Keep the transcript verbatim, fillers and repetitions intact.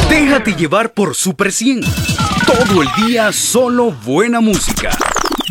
Déjate llevar por Super cien. Todo el día solo buena música.